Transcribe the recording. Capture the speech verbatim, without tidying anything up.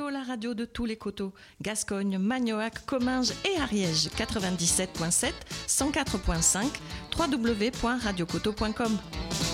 Coteau, la radio de tous les coteaux. Gascogne, Magnoac, Comminges et Ariège. quatre-vingt-dix-sept virgule sept, cent quatre virgule cinq, w w w point radio coteau point com.